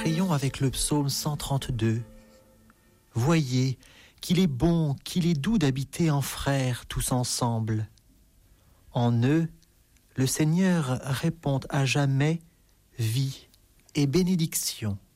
prions avec le psaume 132. Voyez qu'il est bon, qu'il est doux d'habiter en frères tous ensemble. En eux, le Seigneur répond à jamais vie et bénédiction.